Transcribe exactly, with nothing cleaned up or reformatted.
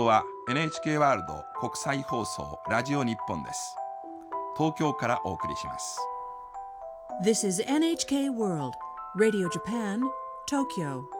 送は エヌエイチケー ワールド国際放送ラジオ日本です。東京からお送りします。 This is エヌエイチケー World Radio Japan, Tokyo